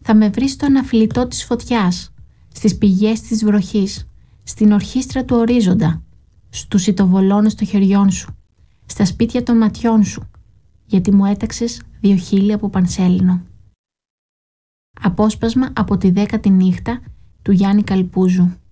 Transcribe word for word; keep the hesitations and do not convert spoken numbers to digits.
Θα με βρεις στο αναφιλητό της φωτιάς, στις πηγές της βροχής, στην ορχήστρα του ορίζοντα, στους ητοβολώνες των χεριών σου, στα σπίτια των ματιών σου, γιατί μου έταξες δύο χείλη από πανσέλινο. Απόσπασμα από τη δέκατη νύχτα του Γιάννη Καλπούζου.